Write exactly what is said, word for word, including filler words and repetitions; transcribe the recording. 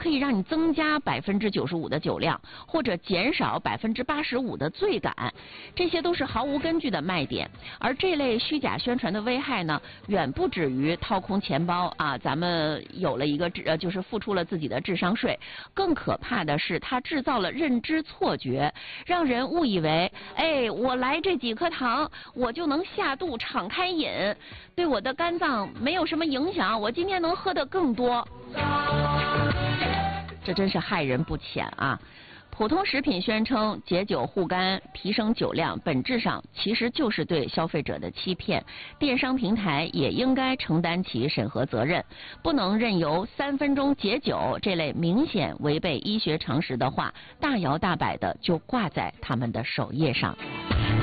可以让你增加百分之九十五的酒量，或者减少百分之八十五的醉感，这些都是毫无根据的卖点。而这类虚假宣传的危害呢，远不止于掏空钱包啊，咱们有了一个智呃，就是付出了自己的智商税。更可怕的是，它制造了认知错觉，让人误以为，哎，我来这几颗糖，我就能下肚敞开饮，对我的肝脏没有什么影响，我今天能喝得更多。这真是害人不浅啊！普通食品宣称解酒护肝、提升酒量，本质上其实就是对消费者的欺骗。电商平台也应该承担起审核责任，不能任由三分钟解酒这类明显违背医学常识的话大摇大摆的就挂在他们的首页上。